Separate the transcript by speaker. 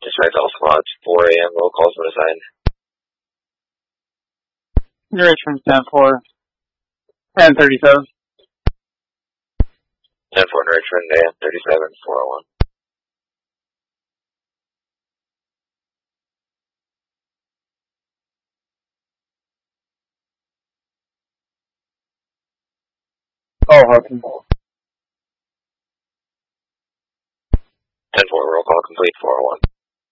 Speaker 1: Dispatch all squads, 4 a.m. roll calls been assigned.
Speaker 2: New Richmond 10-4 and 37.
Speaker 1: 10-4 in Richmond, AM 37, 401.
Speaker 2: Oh, Hudson.
Speaker 1: 10-4, roll call complete, 401.